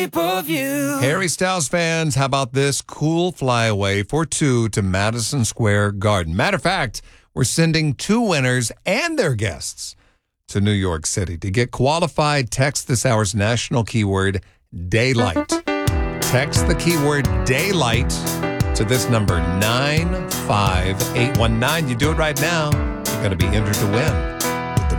Harry Styles fans, how about this cool flyaway for two to Madison Square Garden? Matter of fact, we're sending two winners and their guests to New York City. To get qualified, text this hour's national keyword, daylight. Text the keyword daylight to this number, 95819. You do it right now, you're going to be entered to win.